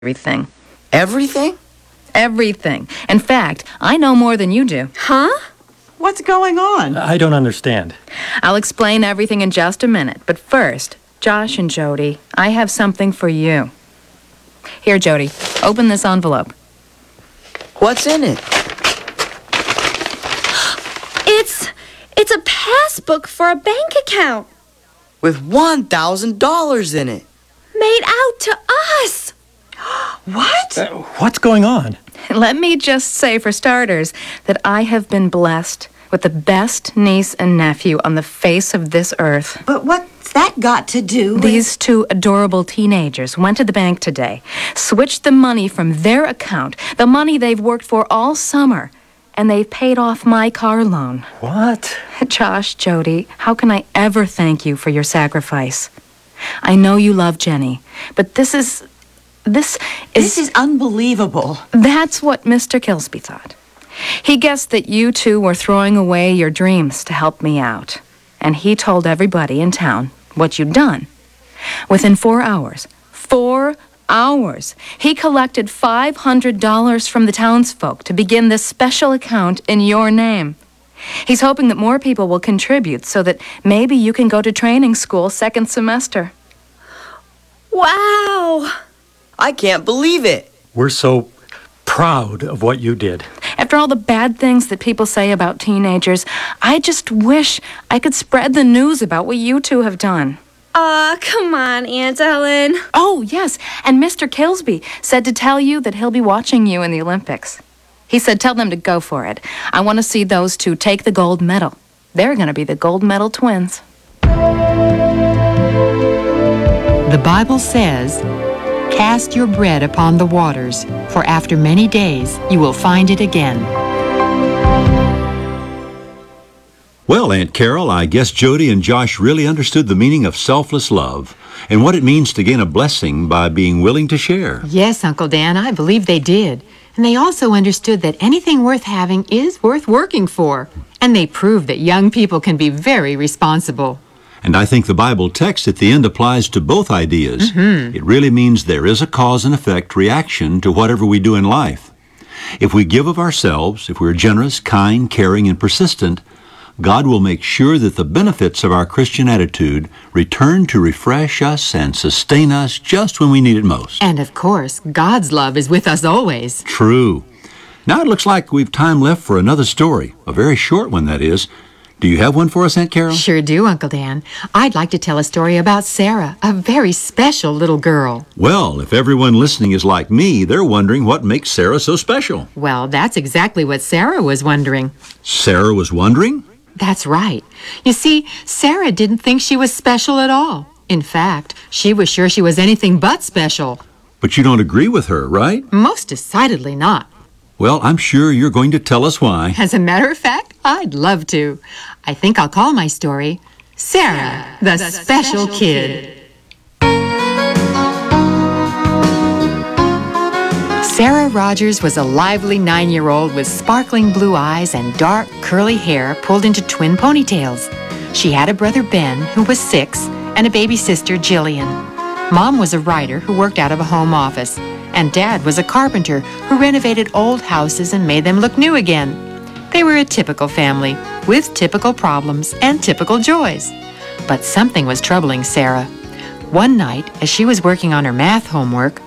everything. Everything? Everything. In fact, I know more than you do. Huh? What's going on? I don't understand. I'll explain everything in just a minute. But first, Josh and Jody, I have something for you. Here, Jody, open this envelope. What's in it? It's a passbook for a bank account. With $1,000 in it. Made out to us. What? What's going on? Let me just say, for starters, that I have been blessed with the best niece and nephew on the face of this earth. But what's that got to do with... These two adorable teenagers went to the bank today, switched the money from their account, the money they've worked for all summer, and they've paid off my car loan. What? Josh, Jody, how can I ever thank you for your sacrifice? I know you love Jenny, but this is unbelievable. That's what Mr. Kilsby thought. He guessed that you two were throwing away your dreams to help me out. And he told everybody in town what you'd done. Within 4 hours, he collected $500 from the townsfolk to begin this special account in your name. He's hoping that more people will contribute so that maybe you can go to training school second semester. Wow. I can't believe it. We're so proud of what you did. After all the bad things that people say about teenagers, I just wish I could spread the news about what you two have done. Come on, Aunt Ellen. Oh, yes, and Mr. Kilsby said to tell you that he'll be watching you in the Olympics. He said tell them to go for it. I want to see those two take the gold medal. They're going to be the gold medal twins. The Bible says, "Cast your bread upon the waters, for after many days you will find it again." Well, Aunt Carol, I guess Jody and Josh really understood the meaning of selfless love and what it means to gain a blessing by being willing to share. Yes, Uncle Dan, I believe they did. And they also understood that anything worth having is worth working for. And they proved that young people can be very responsible. And I think the Bible text at the end applies to both ideas. It really means there is a cause and effect reaction to whatever we do in life. If we give of ourselves, if we're generous, kind, caring, and persistent, God will make sure that the benefits of our Christian attitude return to refresh us and sustain us just when we need it most. And of course, God's love is with us always. True. Now it looks like we've time left for another story, a very short one, that is. Do you have one for us, Aunt Carol? Sure do, Uncle Dan. I'd like to tell a story about Sarah, a very special little girl. Well, if everyone listening is like me, they're wondering what makes Sarah so special. Well, that's exactly what Sarah was wondering. Sarah was wondering? That's right. You see, Sarah didn't think she was special at all. In fact, she was sure she was anything but special. But you don't agree with her, right? Most decidedly not. Well, I'm sure you're going to tell us why. As a matter of fact, I'd love to. I think I'll call my story Sarah, the Special Kid. Sarah Rogers was a lively 9-year-old with sparkling blue eyes and dark, curly hair pulled into twin ponytails. She had a brother, Ben, who was 6, and a baby sister, Jillian. Mom was a writer who worked out of a home office, and Dad was a carpenter who renovated old houses and made them look new again. They were a typical family, with typical problems and typical joys. But something was troubling Sarah. One night, as she was working on her math homework,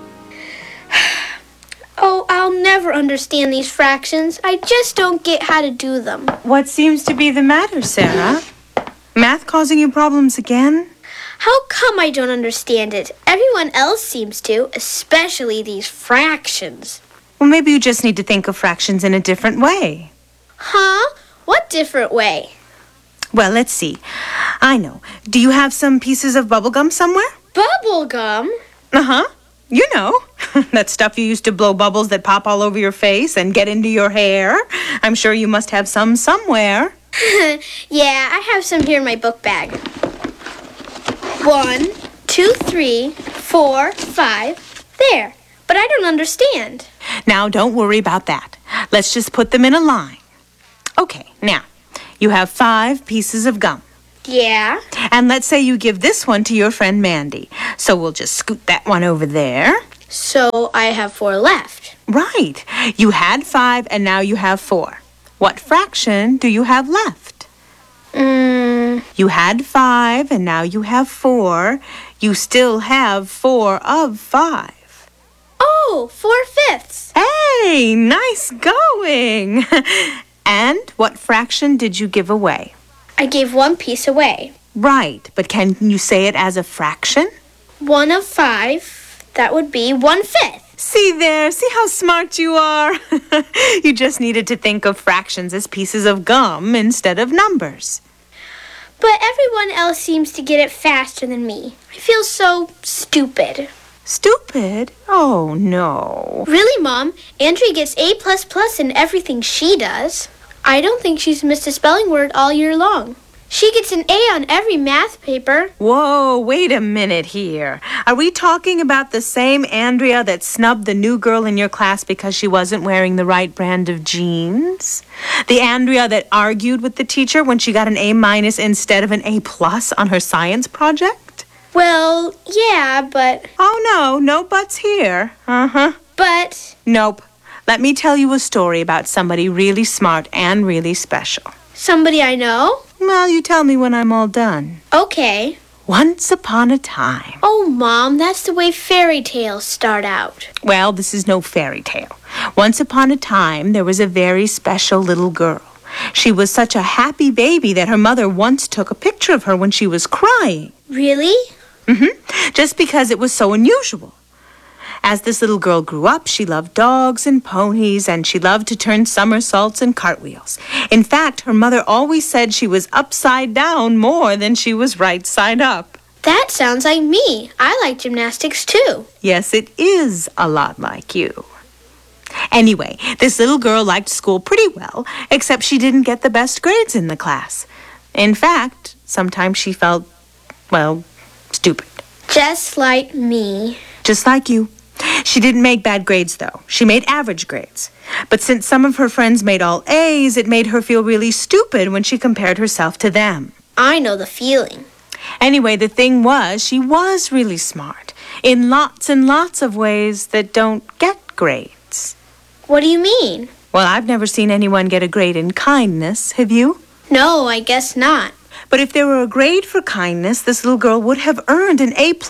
Oh, I'll never understand these fractions. I just don't get how to do them. What seems to be the matter, Sarah? Math causing you problems again? How come I don't understand it? Everyone else seems to, especially these fractions. Well, maybe you just need to think of fractions in a different way. Huh? What different way? Well, let's see. I know. Do you have some pieces of bubble gum somewhere? Bubble gum? Uh-huh. You know, that stuff you used to blow bubbles that pop all over your face and get into your hair. I'm sure you must have some somewhere. Yeah, I have some here in my book bag. 1, 2, 3, 4, 5. There. But I don't understand. Now, don't worry about that. Let's just put them in a line. Okay, now, you have 5 pieces of gum. Yeah? And let's say you give this one to your friend Mandy. So we'll just scoot that one over there. So I have 4 left. Right. You had 5 and now you have 4. What fraction do you have left? You had 5 and now you have 4. You still have 4 of 5. Oh, 4/5. Hey, nice going. And what fraction did you give away? I gave 1 piece away. Right, but can you say it as a fraction? 1 of 5, that would be 1/5. See there, see how smart you are? You just needed to think of fractions as pieces of gum instead of numbers. But everyone else seems to get it faster than me. I feel so stupid. Stupid? Oh, no. Really, Mom? Andrea gets A++ in everything she does. I don't think she's missed a spelling word all year long. She gets an A on every math paper. Whoa, wait a minute here. Are we talking about the same Andrea that snubbed the new girl in your class because she wasn't wearing the right brand of jeans? The Andrea that argued with the teacher when she got an A- instead of an A+ on her science project? Well, yeah, but... Oh, no buts here. Uh-huh. But... Nope. Let me tell you a story about somebody really smart and really special. Somebody I know? Well, you tell me when I'm all done. Okay. Once upon a time. Oh, Mom, that's the way fairy tales start out. Well, this is no fairy tale. Once upon a time, there was a very special little girl. She was such a happy baby that her mother once took a picture of her when she was crying. Really? Just because it was so unusual. As this little girl grew up, she loved dogs and ponies, and she loved to turn somersaults and cartwheels. In fact, her mother always said she was upside down more than she was right side up. That sounds like me. I like gymnastics too. Yes, it is a lot like you. Anyway, this little girl liked school pretty well, except she didn't get the best grades in the class. In fact, sometimes she felt, well, stupid. Just like me. Just like you. She didn't make bad grades, though. She made average grades. But since some of her friends made all A's, it made her feel really stupid when she compared herself to them. I know the feeling. Anyway, the thing was, she was really smart in lots and lots of ways that don't get grades. What do you mean? Well, I've never seen anyone get a grade in kindness, have you? No, I guess not. But if there were a grade for kindness, this little girl would have earned an A++.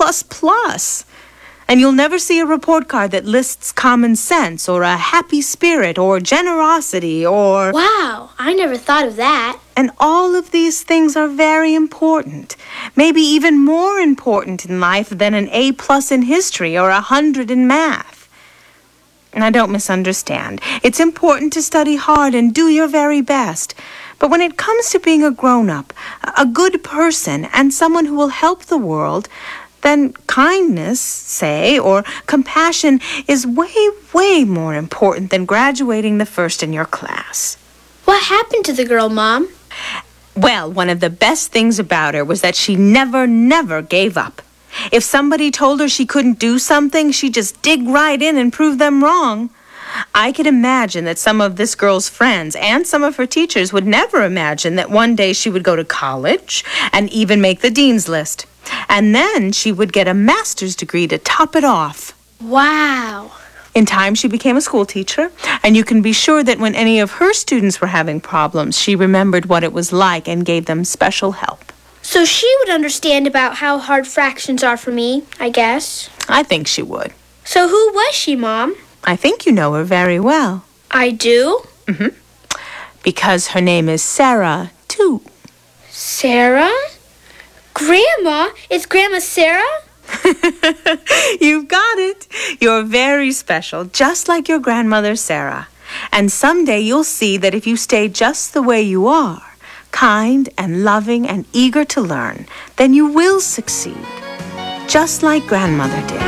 And you'll never see a report card that lists common sense or a happy spirit or generosity or... Wow, I never thought of that. And all of these things are very important. Maybe even more important in life than an A+ in history or 100 in math. Now, don't misunderstand. It's important to study hard and do your very best. But when it comes to being a grown-up, a good person, and someone who will help the world, then kindness, say, or compassion is way, way more important than graduating the first in your class. What happened to the girl, Mom? Well, one of the best things about her was that she never gave up. If somebody told her she couldn't do something, she'd just dig right in and prove them wrong. I could imagine that some of this girl's friends and some of her teachers would never imagine that one day she would go to college and even make the dean's list. And then she would get a master's degree to top it off. Wow. In time, she became a school teacher, and you can be sure that when any of her students were having problems, she remembered what it was like and gave them special help. So she would understand about how hard fractions are for me, I guess. I think she would. So who was she, Mom? I think you know her very well. I do? Because her name is Sarah, too. Sarah? Grandma? Is Grandma Sarah? You've got it. You're very special, just like your grandmother, Sarah. And someday you'll see that if you stay just the way you are, kind and loving and eager to learn, then you will succeed, just like grandmother did.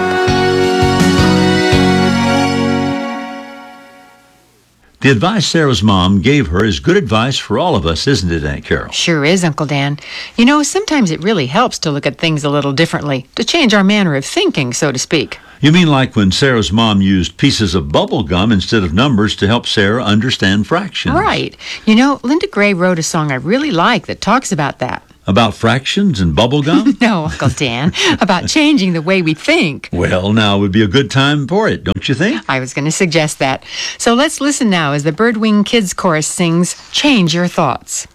The advice Sarah's mom gave her is good advice for all of us, isn't it, Aunt Carol? Sure is, Uncle Dan. You know, sometimes it really helps to look at things a little differently, to change our manner of thinking, so to speak. You mean like when Sarah's mom used pieces of bubble gum instead of numbers to help Sarah understand fractions? Right. You know, Linda Gray wrote a song I really like that talks about that. About fractions and bubble gum? No, Uncle Dan, about changing the way we think. Well, now would be a good time for it, don't you think? I was going to suggest that. So let's listen now as the Birdwing Kids Chorus sings Change Your Thoughts.